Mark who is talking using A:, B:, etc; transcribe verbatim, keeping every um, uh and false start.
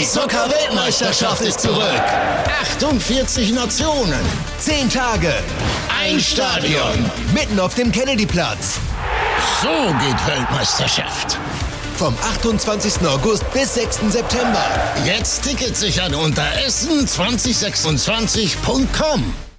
A: Die Zucker-Weltmeisterschaft ist zurück. achtundvierzig Nationen.
B: Zehn Tage.
A: Ein Stadion.
B: Mitten auf dem Kennedyplatz.
A: So geht Weltmeisterschaft.
B: Vom achtundzwanzigsten August bis sechsten September.
A: Jetzt Tickets sichern unter essen zwanzig sechsundzwanzig punkt com.